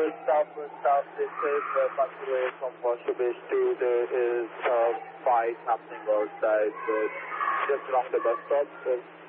south, this is passing away from Warsaw Base 2. There is a fight happening outside, just along the bus stop. So